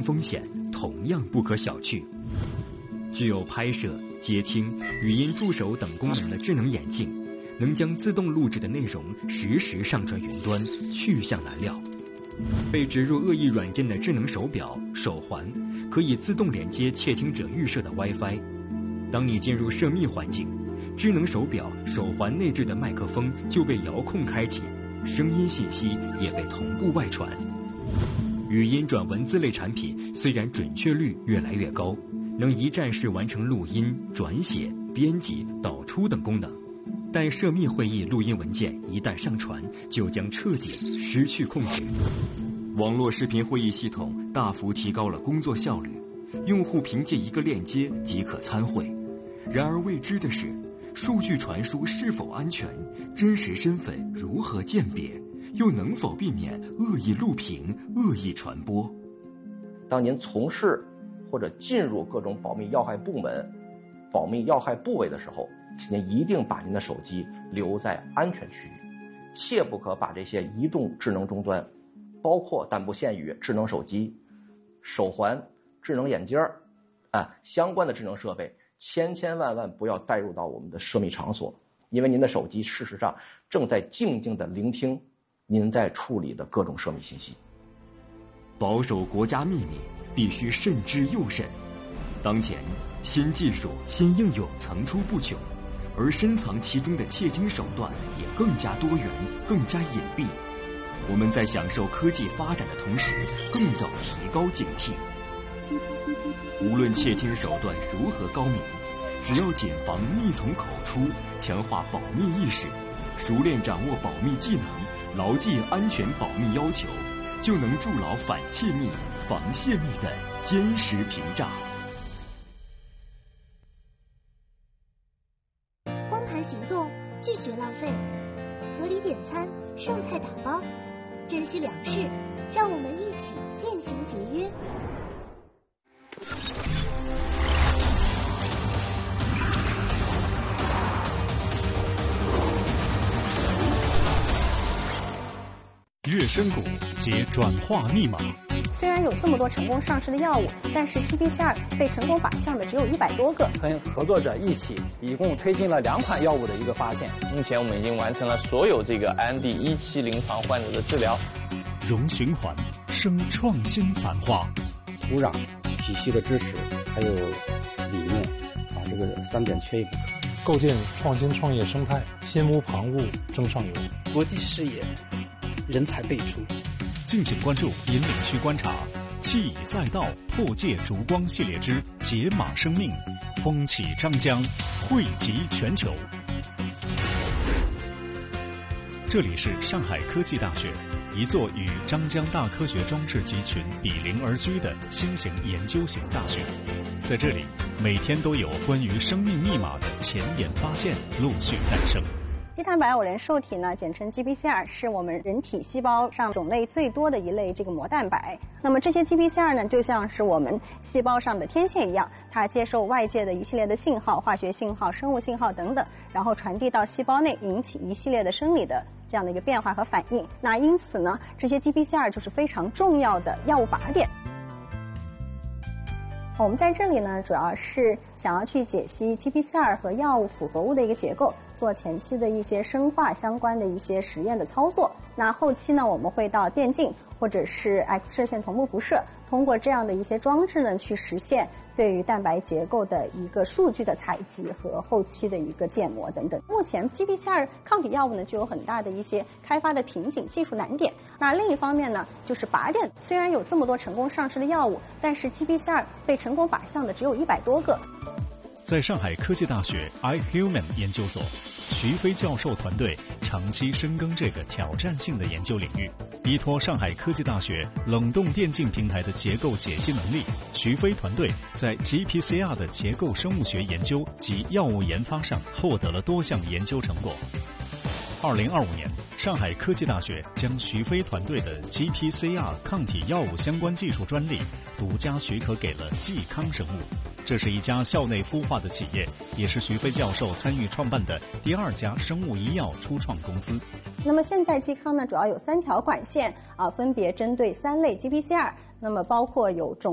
风险同样不可小觑。具有拍摄、接听、语音助手等功能的智能眼镜，能将自动录制的内容实时上传云端，去向难料。被植入恶意软件的智能手表、手环，可以自动连接窃听者预设的 WiFi。当你进入涉密环境，智能手表、手环内置的麦克风就被遥控开启，声音信息也被同步外传。语音转文字类产品虽然准确率越来越高，能一站式完成录音、转写、编辑、导出等功能，但涉密会议录音文件一旦上传，就将彻底失去控制。网络视频会议系统大幅提高了工作效率，用户凭借一个链接即可参会。然而未知的是，数据传输是否安全，真实身份如何鉴别，又能否避免恶意录屏、恶意传播？ 当您从事或者进入各种保密要害部门、保密要害部位的时候，请您一定把您的手机留在安全区域，切不可把这些移动智能终端，包括但不限于智能手机、手环、智能眼镜相关的智能设备，千万不要带入到我们的涉密场所，因为您的手机事实上正在静静地聆听您在处理的各种涉密信息。 保守国家秘密必须慎之又慎。当前新技术、新应用层出不穷，而深藏其中的窃听手段也更加多元、更加隐蔽。我们在享受科技发展的同时，更要提高警惕。无论窃听手段如何高明，只要谨防密从口出，强化保密意识，熟练掌握保密技能，牢记安全保密要求，就能筑牢反窃密、防泄密的坚实屏障。 光盘行动，拒绝浪费，合理点餐，剩菜打包，珍惜粮食，让我们一起渐行节约。 粤深谷解转化密码。 虽然有这么多成功上市的药物，但是 GPCR 被成功靶向的只有100多个。 跟合作者一起，一共推进了2款药物的一个发现。 目前我们已经完成了所有这个 IND17临床患者的治疗。 融循环，生创新繁华。 土壤体系的支持，还有理念，这个3点缺一不可。 构建创新创业生态，心无旁骛争上游。 国际视野，人才辈出。 敬请关注引领区观察，气已在道破界烛光系列之解码生命，风起张江，惠及全球。这里是上海科技大学，一座与张江大科学装置集群比邻而居的新型研究型大学。在这里，每天都有关于生命密码的前沿发现陆续诞生。 肌蛋白偶联受体呢，简称 GPCR， 是我们人体细胞上种类最多的一类这个膜蛋白。那么这些 GPCR 呢，就像是我们细胞上的天线一样，它接受外界的一系列的信号、化学信号、生物信号等等，然后传递到细胞内，引起一系列的生理的这样的一个变化和反应。那因此呢，这些 GPCR 就是非常重要的药物靶点。我们在这里呢，主要是想要去解析 GPCR 和药物复合物的一个结构，做前期的一些生化相关的一些实验的操作。那后期呢，我们会到电镜或者是 X 射线同步辐射，通过这样的一些装置呢，去实现对于蛋白结构的一个数据的采集和后期的一个建模等等。目前 GPCR 抗体药物呢，就有很大的一些开发的瓶颈、技术难点。那另一方面呢，就是靶点。虽然有这么多成功上市的药物，但是 GPCR 被成功靶向的只有100多个。 在上海科技大学 iHuman 研究所，徐飞教授团队长期深耕这个挑战性的研究领域。依托上海科技大学冷冻电镜平台的结构解析能力，徐飞团队在 GPCR 的结构生物学研究及药物研发上获得了多项研究成果。2025年，上海科技大学将徐飞团队的 GPCR 抗体药物相关技术专利独家许可给了季康生物。这是一家校内孵化的企业，也是徐飞教授参与创办的第2家生物医药初创公司。 那么现在季康呢，主要有3条管线分别针对3类 GPCR，那么包括有种